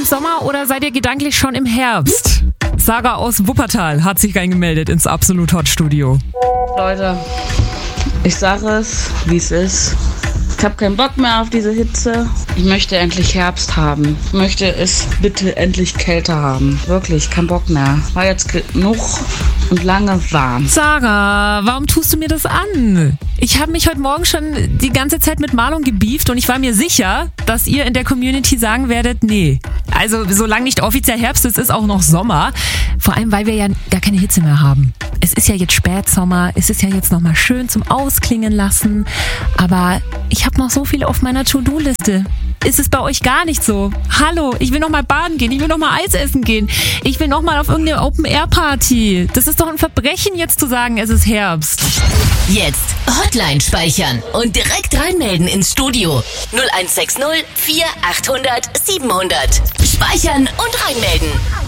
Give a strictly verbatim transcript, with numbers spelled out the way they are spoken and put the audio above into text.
Sommer oder seid ihr gedanklich schon im Herbst? Sarah aus Wuppertal hat sich reingemeldet ins Absolut Hot Studio. Leute, ich sage es, wie es ist. Ich habe keinen Bock mehr auf diese Hitze. Ich möchte endlich Herbst haben. Ich möchte es bitte endlich kälter haben. Wirklich, kein Bock mehr. War jetzt genug und lange warm. Sarah, warum tust du mir das an? Ich habe mich heute Morgen schon die ganze Zeit mit Marlon gebieft und ich war mir sicher, dass ihr in der Community sagen werdet, nee. Also solange nicht offiziell Herbst ist, ist auch noch Sommer. Vor allem, weil wir ja gar keine Hitze mehr haben. Es ist ja jetzt Spätsommer, es ist ja jetzt nochmal schön zum Ausklingen lassen. Aber ich habe noch so viel auf meiner To-Do-Liste. Ist es bei euch gar nicht so? Hallo, ich will noch mal baden gehen, ich will noch mal Eis essen gehen, ich will noch mal auf irgendeine Open-Air-Party. Das ist doch ein Verbrechen, jetzt zu sagen, es ist Herbst. Jetzt Hotline speichern und direkt reinmelden ins Studio. null eins sechs null vier achthundert siebenhundert. Speichern und reinmelden.